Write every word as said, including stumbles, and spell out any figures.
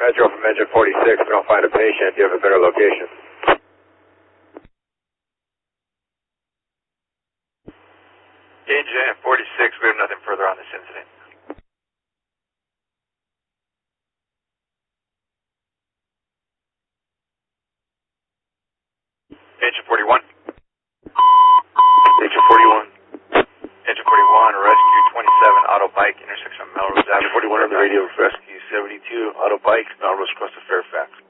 Metro from engine forty-six, we don't find a patient. Do you have a better location? Engine forty-six, we have nothing further on this incident. Engine forty-one. Engine forty-one. Engine forty-one, rescue twenty-seven, auto bike, intersection of Melrose Avenue. forty-one on the radio, rescue seventy-two, auto bike, Melrose across to Fairfax.